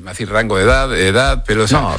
me hace rango de edad, pero... No,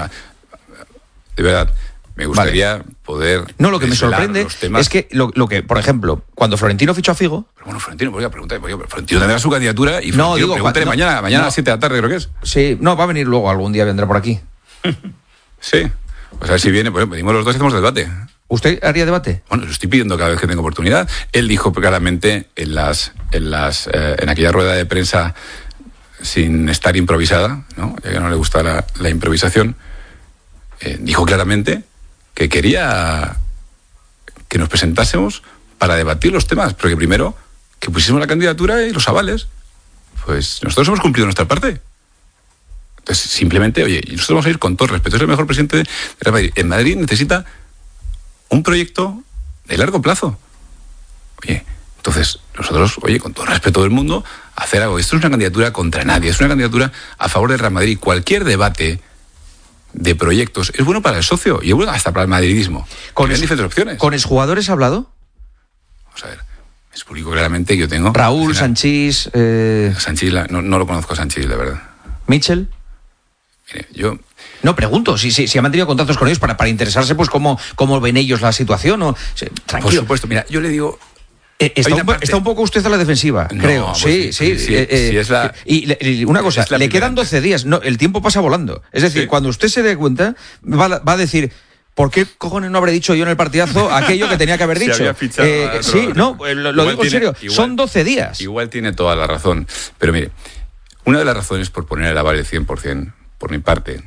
de verdad, me gustaría poder... No, lo que me sorprende es que, lo que, por ejemplo, cuando Florentino fichó a Figo... Pero bueno, Florentino, voy a preguntar, Florentino tendrá su candidatura y no, digo, pregúntale mañana a las 7 de la tarde, creo que es. Sí, no, va a venir luego, algún día vendrá por aquí. Sí, pues a ver si viene, pues venimos los dos y hacemos debate. ¿Usted haría debate? Bueno, lo estoy pidiendo cada vez que tengo oportunidad. Él dijo claramente en aquella rueda de prensa, sin estar improvisada, ¿no? Ya que no le gusta la improvisación, dijo claramente que quería que nos presentásemos para debatir los temas, pero que primero que pusiésemos la candidatura y los avales. Pues nosotros hemos cumplido nuestra parte. Entonces, simplemente, oye, nosotros vamos a ir con todo respeto. Es el mejor presidente de Real Madrid. En Madrid necesita un proyecto de largo plazo. Oye, entonces, nosotros, oye, con todo el respeto del mundo, hacer algo. Esto no es una candidatura contra nadie, es una candidatura a favor del Real Madrid. Cualquier debate de proyectos es bueno para el socio y es bueno hasta para el madridismo. Con diferentes opciones. ¿Con exjugadores ha hablado? Vamos a ver, es público claramente que yo tengo... Raúl, Sanchís... Sanchís, no lo conozco a Sanchís, la verdad. ¿Mitchell? Mire, yo... No, pregunto, si ha mantenido contactos con ellos para interesarse, pues cómo ven ellos la situación. O, tranquilo. Por supuesto, mira, yo le digo... Está un poco usted a la defensiva, creo. Pues sí, es la... Y una cosa, le quedan 12 días. No, el tiempo pasa volando. Es decir, cuando usted se dé cuenta, va a decir... ¿Por qué cojones no habré dicho yo en el partidazo aquello que tenía que haber dicho? Sí, no, lo digo en serio. Son 12 días. Igual tiene toda la razón. Pero mire, una de las razones por poner el aval del 100%, por mi parte,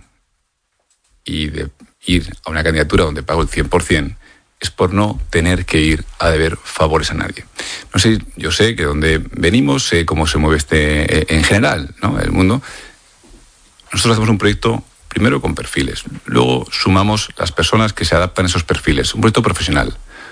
y de ir a una candidatura donde pago el 100%, es por no tener que ir a deber favores a nadie. No sé, yo sé que donde venimos, sé cómo se mueve en general, ¿no? El mundo. Nosotros hacemos un proyecto primero con perfiles, luego sumamos las personas que se adaptan a esos perfiles, un proyecto profesional.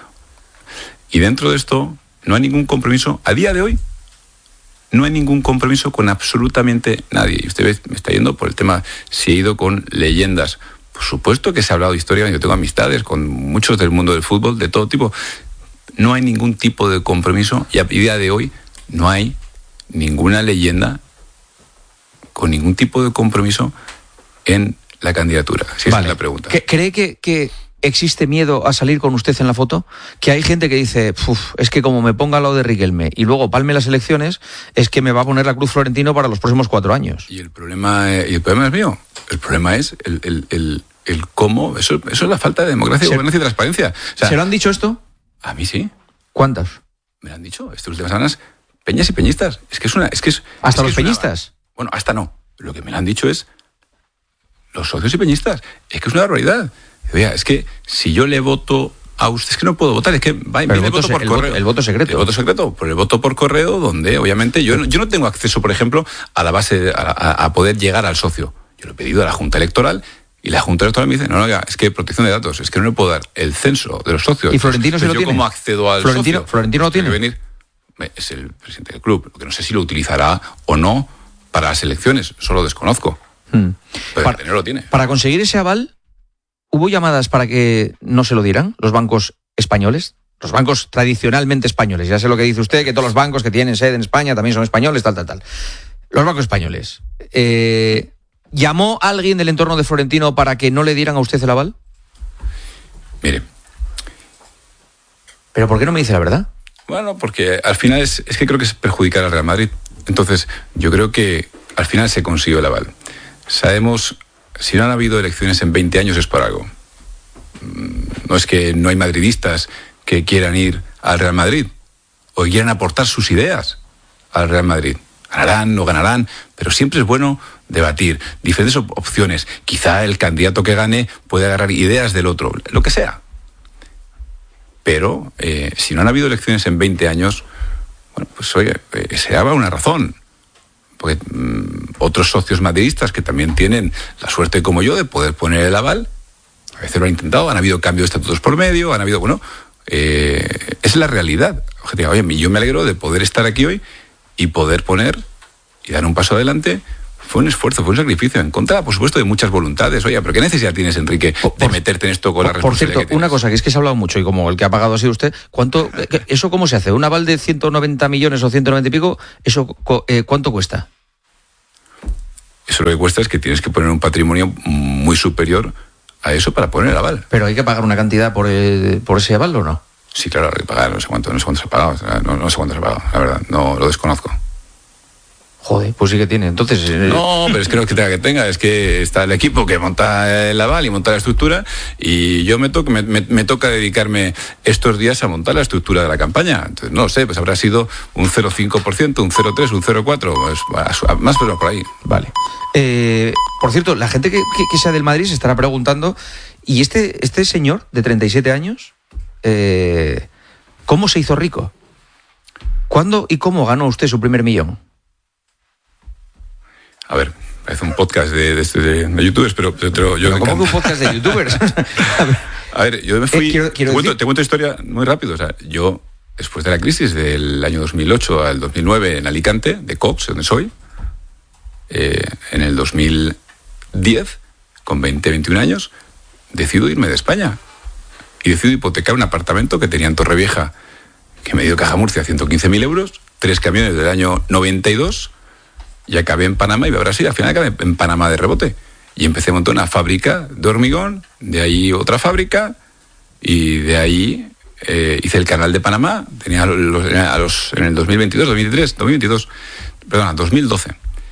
Y dentro de esto no hay ningún compromiso, a día de hoy, no hay ningún compromiso con absolutamente nadie. Y usted me está yendo por el tema, si he ido con leyendas. Por supuesto que se ha hablado de historia, yo tengo amistades con muchos del mundo del fútbol, de todo tipo. No hay ningún tipo de compromiso y a día de hoy no hay ninguna leyenda con ningún tipo de compromiso en la candidatura. Si esa es la pregunta. ¿Cree que existe miedo a salir con usted en la foto? Que hay gente que dice, es que como me ponga al lado de Riquelme y luego palme las elecciones, es que me va a poner la cruz Florentino para los próximos 4 años. Y el problema es mío. El problema es el cómo. Eso es la falta de democracia, gobernanza y transparencia. O sea, ¿se lo han dicho esto? A mí sí. ¿Cuántas? Me lo han dicho estas últimas semanas peñas y peñistas. ¿Hasta los peñistas? Bueno, hasta no. Lo que me lo han dicho es los socios y peñistas. Es que es una barbaridad. Oiga, es que si yo le voto a usted, es que no puedo votar, es que va y el voto por correo. El voto secreto. El voto secreto, por el voto por correo, donde obviamente yo no tengo acceso, por ejemplo, a la base, a poder llegar al socio. Yo lo he pedido a la Junta Electoral y la Junta Electoral me dice, no, es que protección de datos, es que no le puedo dar el censo de los socios. ¿Y Florentino se lo tiene? ¿Cómo accedo al socio? ¿Florentino lo tiene? Venir, es el presidente del club, lo que no sé si lo utilizará o no para las elecciones, eso lo desconozco. Pero tenerlo tiene. Para conseguir ese aval, ¿hubo llamadas para que no se lo dieran los bancos españoles? Los bancos tradicionalmente españoles. Ya sé lo que dice usted, que todos los bancos que tienen sede en España también son españoles, tal. Los bancos españoles. ¿Llamó a alguien del entorno de Florentino para que no le dieran a usted el aval? Mire. ¿Pero por qué no me dice la verdad? Bueno, porque al final es que creo que es perjudicar al Real Madrid. Entonces, yo creo que al final se consiguió el aval. Sabemos, si no han habido elecciones en 20 años es por algo. No es que no hay madridistas que quieran ir al Real Madrid o que quieran aportar sus ideas al Real Madrid. Ganarán, no ganarán, pero siempre es bueno debatir diferentes opciones. Quizá el candidato que gane puede agarrar ideas del otro, lo que sea. Pero si no han habido elecciones en 20 años, bueno, pues oye, se daba una razón. Porque otros socios madridistas que también tienen la suerte como yo de poder poner el aval, a veces lo han intentado, han habido cambios de estatutos por medio, han habido, es la realidad. Oye, yo me alegro de poder estar aquí hoy y poder poner y dar un paso adelante. Fue un esfuerzo, fue un sacrificio en contra, por supuesto, de muchas voluntades. Oye, pero ¿qué necesidad tienes, Enrique, de meterte en esto con la responsabilidad? Por cierto, una cosa, que es que se ha hablado mucho y como el que ha pagado ha sido usted, ¿eso cómo se hace? ¿Un aval de 190 millones o 190 y pico? ¿Eso cuánto cuesta? Eso lo que cuesta es que tienes que poner un patrimonio muy superior a eso para poner el aval. ¿Pero hay que pagar una cantidad por ese aval o no? Sí, claro, hay que pagar, no sé cuánto se ha pagado, no sé cuánto se ha pagado, la verdad, no lo desconozco. Joder, pues sí que tiene, entonces... No, pero es que no es que tenga, es que está el equipo que monta el aval y monta la estructura, y yo me toca dedicarme estos días a montar la estructura de la campaña. Entonces, no lo sé, pues habrá sido un 0,5%, un 0,3%, un 0,4%, pues, más o menos por ahí. Vale. Por cierto, la gente que sea del Madrid se estará preguntando, ¿y este señor de 37 años, cómo se hizo rico? ¿Cuándo y cómo ganó usted su primer millón? A ver, parece un podcast de youtubers, pero yo... ¿Cómo que un podcast de youtubers? A ver, yo me fui... Quiero te cuento historia muy rápido. O sea, yo, después de la crisis del año 2008 al 2009 en Alicante, de Cox, donde soy, en el 2010, con 21 años, decido irme de España. Y decido hipotecar un apartamento que tenía en Torrevieja, que me dio Caja Murcia 115.000 euros, 3 camiones del año 92... Y acabé en Panamá, iba a Brasil, al final acabé en Panamá de rebote. Y empecé a montar una fábrica de hormigón, de ahí otra fábrica, y de ahí hice el canal de Panamá, tenía en el 2012.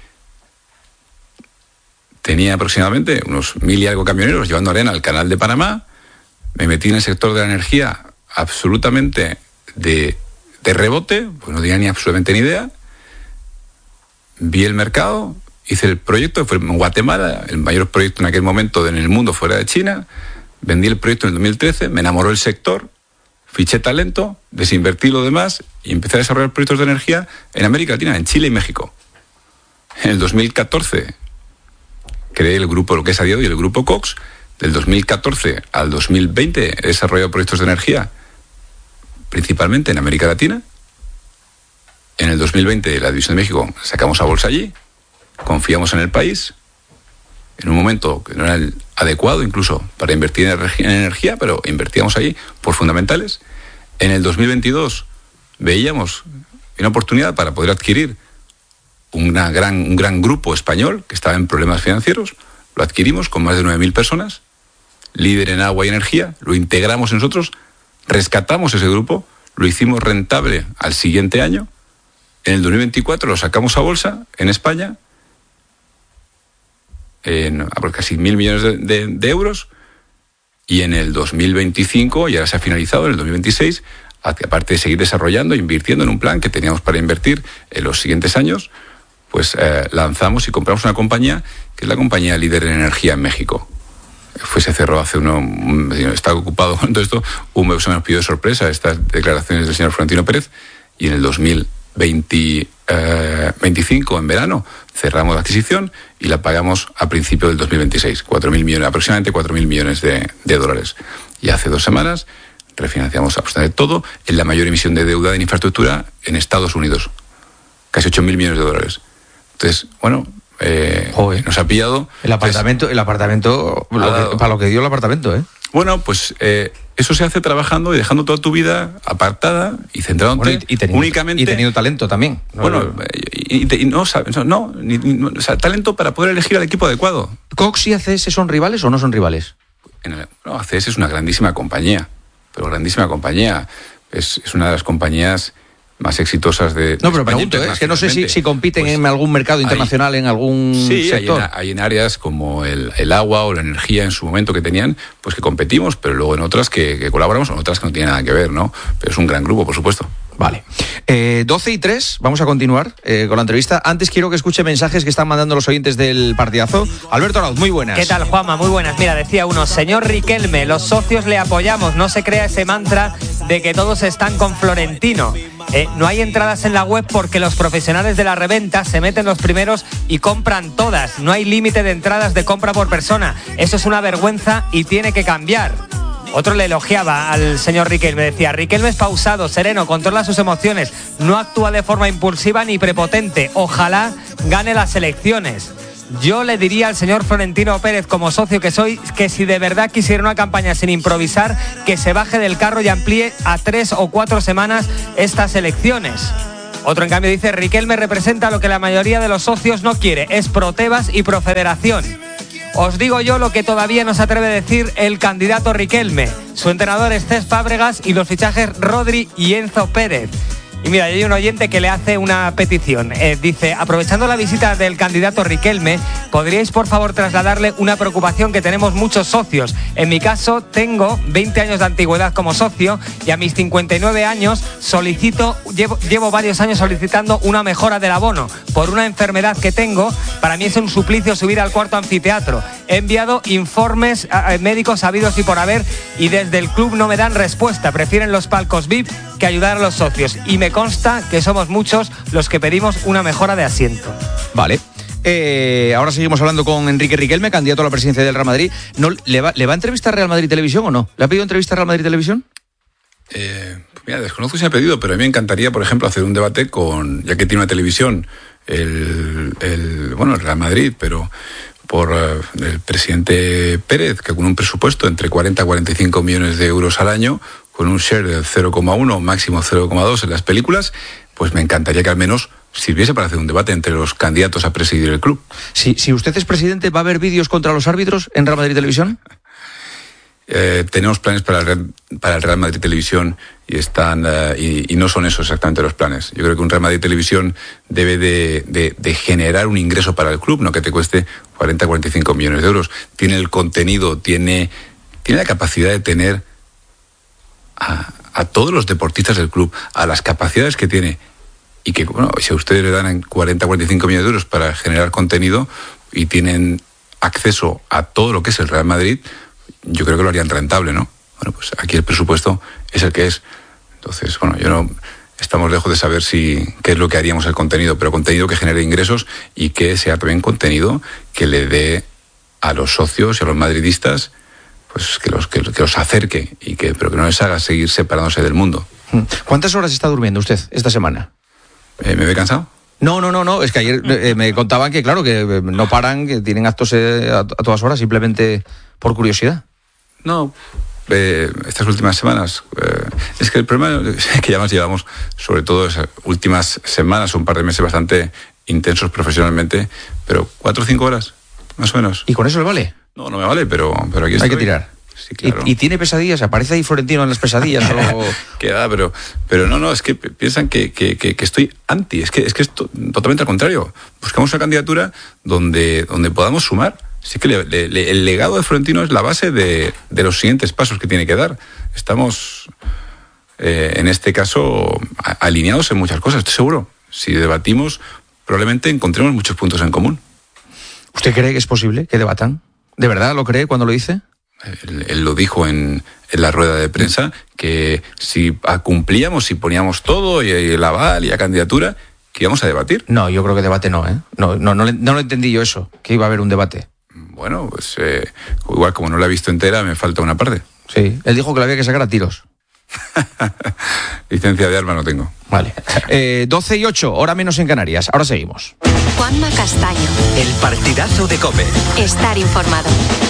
Tenía aproximadamente unos 1.000 y algo camioneros llevando arena al canal de Panamá. Me metí en el sector de la energía absolutamente de rebote, pues no tenía ni absolutamente ni idea. Vi el mercado, hice el proyecto, fue en Guatemala, el mayor proyecto en aquel momento en el mundo fuera de China. Vendí el proyecto en el 2013, me enamoró el sector, fiché talento, desinvertí lo demás y empecé a desarrollar proyectos de energía en América Latina, en Chile y México. En el 2014 creé el grupo, lo que es a día de hoy, el grupo Cox. Del 2014 al 2020 he desarrollado proyectos de energía principalmente en América Latina. En el 2020 la División de México sacamos a bolsa allí, confiamos en el país, en un momento que no era el adecuado incluso para invertir en energía, pero invertíamos allí por fundamentales. En el 2022 veíamos una oportunidad para poder adquirir un gran grupo español que estaba en problemas financieros, lo adquirimos con más de 9.000 personas, líder en agua y energía, lo integramos nosotros, rescatamos ese grupo, lo hicimos rentable al siguiente año. En el 2024 lo sacamos a bolsa en España en casi 1.000 millones de euros, y en el 2025, y ahora se ha finalizado, en el 2026, aparte de seguir desarrollando e invirtiendo en un plan que teníamos para invertir en los siguientes años, pues lanzamos y compramos una compañía que es la compañía líder en energía en México. Se cerró hace estaba ocupado con todo esto, se nos pidió de sorpresa estas declaraciones del señor Florentino Pérez, y en el 2025, en verano, cerramos la adquisición y la pagamos a principio del 2026, 4.000 millones, aproximadamente 4.000 millones de dólares. Y hace 2 semanas refinanciamos absolutamente todo en la mayor emisión de deuda en infraestructura en Estados Unidos, casi 8.000 millones de dólares. Entonces, bueno, nos ha pillado. El apartamento, para lo que dio el apartamento, ¿eh? Bueno, pues eso se hace trabajando y dejando toda tu vida apartada y centrándote únicamente... Y teniendo talento también. Bueno, talento para poder elegir al equipo adecuado. ¿Cox y ACS son rivales o no son rivales? ACS es una grandísima compañía, pero grandísima compañía. Es una de las compañías más exitosas de No, pero pregunto, es que no sé si compiten pues en algún mercado internacional, en algún sector. Hay en áreas como el agua o la energía en su momento que tenían, pues que competimos, pero luego en otras que colaboramos, o en otras que no tienen nada que ver, ¿no? Pero es un gran grupo, por supuesto. Vale. 12:03, vamos a continuar con la entrevista. Antes quiero que escuche mensajes que están mandando los oyentes del partidazo. Alberto Arauz, muy buenas. ¿Qué tal, Juanma? Muy buenas. Mira, decía uno, señor Riquelme, los socios le apoyamos, no se crea ese mantra de que todos están con Florentino. No hay entradas en la web porque los profesionales de la reventa se meten los primeros y compran todas. No hay límite de entradas de compra por persona. Eso es una vergüenza y tiene que cambiar. Otro le elogiaba al señor Riquelme, decía, Riquelme es pausado, sereno, controla sus emociones, no actúa de forma impulsiva ni prepotente, ojalá gane las elecciones. Yo le diría al señor Florentino Pérez, como socio que soy, que si de verdad quisiera una campaña sin improvisar, que se baje del carro y amplíe a 3 o 4 semanas estas elecciones. Otro, en cambio, dice: Riquelme representa lo que la mayoría de los socios no quiere, es pro Tebas y pro Federación. Os digo yo lo que todavía no se atreve a decir el candidato Riquelme. Su entrenador es Cesc Fábregas y los fichajes Rodri y Enzo Pérez. Y mira, hay un oyente que le hace una petición. Dice: aprovechando la visita del candidato Riquelme, ¿podríais por favor trasladarle una preocupación que tenemos muchos socios? En mi caso, tengo 20 años de antigüedad como socio y a mis 59 años llevo varios años solicitando una mejora del abono. Por una enfermedad que tengo, para mí es un suplicio subir al cuarto anfiteatro. He enviado informes médicos habidos y por haber y desde el club no me dan respuesta. Prefieren los palcos VIP que ayudar a los socios. Y me consta que somos muchos los que pedimos una mejora de asiento. Vale. Ahora seguimos hablando con Enrique Riquelme, candidato a la presidencia del Real Madrid. ¿No, ¿Le va a entrevistar Real Madrid Televisión o no? ¿Le ha pedido entrevista a Real Madrid Televisión? Mira, desconozco si me ha pedido, pero a mí me encantaría, por ejemplo, hacer un debate ya que tiene una televisión, el Real Madrid, pero por el presidente Pérez, que con un presupuesto entre 40 a 45 millones de euros al año, con un share del 0,1, máximo 0,2 en las películas, pues me encantaría que al menos sirviese para hacer un debate entre los candidatos a presidir el club. Si usted es presidente, ¿va a haber vídeos contra los árbitros en Real Madrid Televisión? Tenemos planes para el Real Madrid Televisión y no son esos exactamente los planes. Yo creo que un Real Madrid Televisión debe de generar un ingreso para el club, no que te cueste 40, 45 millones de euros. Tiene el contenido, tiene la capacidad de tener a todos los deportistas del club, a las capacidades que tiene, y que, bueno, si a ustedes le dan 40, 45 millones de euros para generar contenido y tienen acceso a todo lo que es el Real Madrid, yo creo que lo harían rentable, ¿no? Bueno, pues aquí el presupuesto es el que es. Entonces, bueno, estamos lejos de saber qué es lo que haríamos el contenido, pero contenido que genere ingresos y que sea también contenido que le dé a los socios y a los madridistas, pues que los acerque pero que no les haga seguir separándose del mundo. ¿Cuántas horas está durmiendo usted esta semana? ¿Me ve cansado? No, es que ayer me contaban que, claro, que no paran, que tienen actos a todas horas, simplemente por curiosidad. No, estas últimas semanas, es que el problema es que ya nos llevamos, sobre todo esas últimas semanas, un par de meses bastante intensos profesionalmente, pero 4 o 5 horas, más o menos. ¿Y con eso le vale? No me vale, pero aquí estoy. Hay que tirar. Sí, claro. ¿Y tiene pesadillas? ¿Aparece ahí Florentino en las pesadillas? Que va, pero no, es que piensan que estoy anti, es que es totalmente al contrario. Buscamos una candidatura donde podamos sumar. Sí que el legado de Florentino es la base de los siguientes pasos que tiene que dar. Estamos, en este caso, alineados en muchas cosas, estoy seguro. Si debatimos, probablemente encontremos muchos puntos en común. ¿Usted cree que es posible que debatan? ¿De verdad lo cree cuando lo dice? Él lo dijo en la rueda de prensa, que si cumplíamos, si poníamos todo, y el aval y la candidatura, que íbamos a debatir. No, yo creo que debate no, ¿eh? No lo entendí yo eso, que iba a haber un debate. Bueno, pues igual como no la he visto entera, me falta una parte. Sí, él dijo que la había que sacar a tiros. Licencia de arma no tengo. Vale. 12:08, hora menos en Canarias. Ahora seguimos. Juanma Castaño. El partidazo de COPE. Estar informado.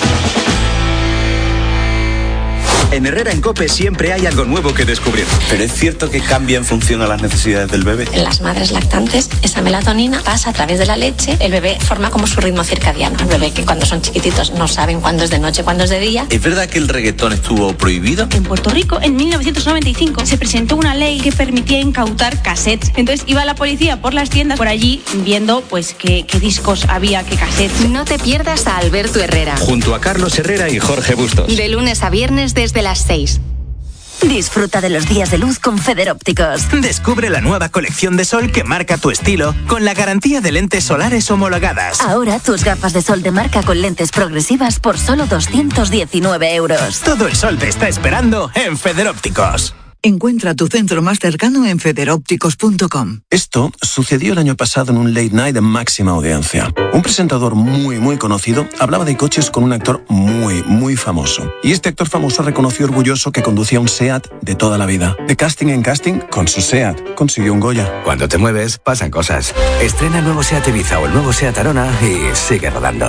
En Herrera en COPE siempre hay algo nuevo que descubrir. ¿Pero es cierto que cambia en función a las necesidades del bebé? En las madres lactantes, esa melatonina pasa a través de la leche, el bebé forma como su ritmo circadiano. El bebé que cuando son chiquititos no saben cuándo es de noche, cuándo es de día. ¿Es verdad que el reggaetón estuvo prohibido? En Puerto Rico, en 1995, se presentó una ley que permitía incautar cassettes. Entonces iba la policía por las tiendas por allí viendo pues qué discos había, qué cassettes. No te pierdas a Alberto Herrera. Junto a Carlos Herrera y Jorge Bustos. De lunes a viernes desde las 6. Disfruta de los días de luz con Federópticos. Descubre la nueva colección de sol que marca tu estilo con la garantía de lentes solares homologadas. Ahora tus gafas de sol de marca con lentes progresivas por solo 219 euros. Todo el sol te está esperando en Federópticos. Encuentra tu centro más cercano en federópticos.com. Esto sucedió el año pasado en un late night de máxima audiencia. Un presentador muy conocido hablaba de coches con un actor muy famoso. Y este actor famoso reconoció orgulloso que conducía un SEAT de toda la vida. De casting en casting, con su SEAT consiguió un Goya. Cuando te mueves, pasan cosas. Estrena el nuevo SEAT Ibiza o el nuevo SEAT Arona y sigue rodando.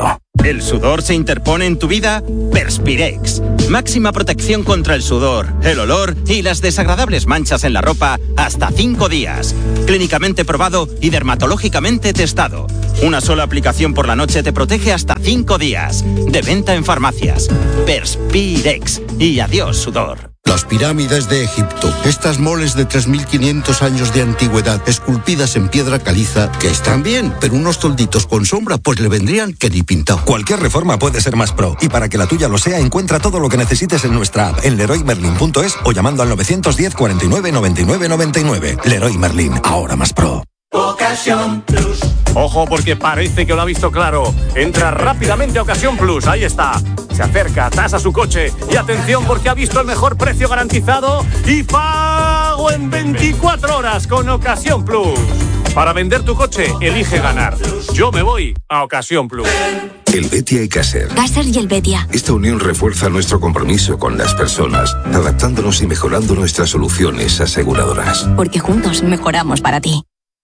¿El sudor se interpone en tu vida? Perspirex. Máxima protección contra el sudor, el olor y las desagradables manchas en la ropa hasta 5 días. Clínicamente probado y dermatológicamente testado. Una sola aplicación por la noche te protege hasta 5 días. De venta en farmacias. Perspirex. Y adiós, sudor. Las pirámides de Egipto, estas moles de 3.500 años de antigüedad, esculpidas en piedra caliza, que están bien, pero unos tolditos con sombra, pues le vendrían que ni pintado. Cualquier reforma puede ser más pro, y para que la tuya lo sea, encuentra todo lo que necesites en nuestra app, en leroymerlin.es o llamando al 910 49 99 99. Leroy Merlin, ahora más pro. Ocasión Plus. Ojo, porque parece que lo ha visto claro. Entra rápidamente a Ocasión Plus, ahí está. Se acerca, tasa su coche y atención porque ha visto el mejor precio garantizado y pago en 24 horas con Ocasión Plus. Para vender tu coche, elige ganar. Yo me voy a Ocasión Plus. El Betia y Caser. Caser y el Betia. Esta unión refuerza nuestro compromiso con las personas, adaptándonos y mejorando nuestras soluciones aseguradoras. Porque juntos mejoramos para ti.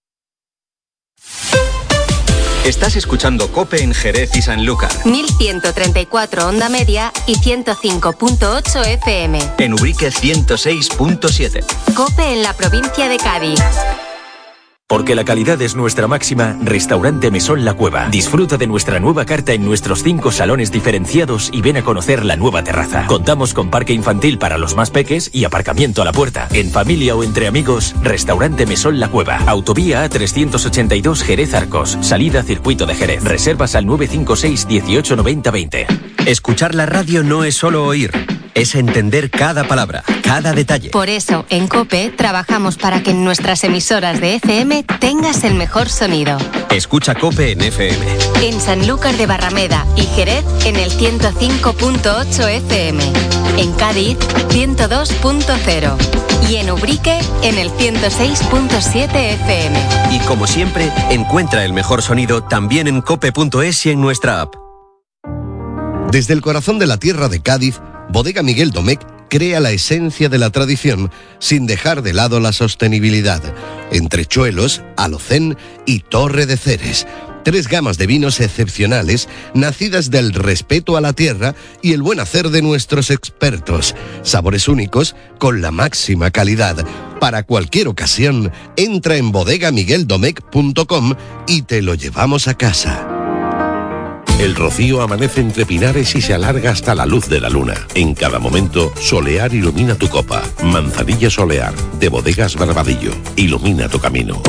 Estás escuchando COPE en Jerez y Sanlúcar. 1134 onda media y 105.8 FM. En Ubrique 106.7. COPE en la provincia de Cádiz. Porque la calidad es nuestra máxima, Restaurante Mesón La Cueva. Disfruta de nuestra nueva carta en nuestros 5 salones diferenciados y ven a conocer la nueva terraza. Contamos con parque infantil para los más peques y aparcamiento a la puerta. En familia o entre amigos, Restaurante Mesón La Cueva. Autovía A382 Jerez Arcos. Salida Circuito de Jerez. Reservas al 956 18 90 20. Escuchar la radio no es solo oír. Es entender cada palabra, cada detalle. Por eso, en COPE trabajamos para que en nuestras emisoras de FM tengas el mejor sonido. Escucha COPE en FM. En Sanlúcar de Barrameda y Jerez en el 105.8 FM. En Cádiz, 102.0. Y en Ubrique en el 106.7 FM. Y como siempre, encuentra el mejor sonido también en cope.es y en nuestra app. Desde el corazón de la tierra de Cádiz, Bodega Miguel Domecq crea la esencia de la tradición sin dejar de lado la sostenibilidad. Entrechuelos, Alocén y Torre de Ceres. 3 gamas de vinos excepcionales, nacidas del respeto a la tierra y el buen hacer de nuestros expertos. Sabores únicos con la máxima calidad. Para cualquier ocasión, entra en bodegamigueldomecq.com y te lo llevamos a casa. El rocío amanece entre pinares y se alarga hasta la luz de la luna. En cada momento, Solear ilumina tu copa. Manzanilla Solear, de Bodegas Barbadillo. Ilumina tu camino.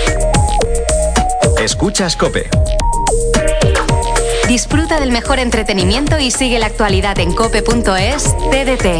Escuchas COPE. Disfruta del mejor entretenimiento y sigue la actualidad en cope.es TDT.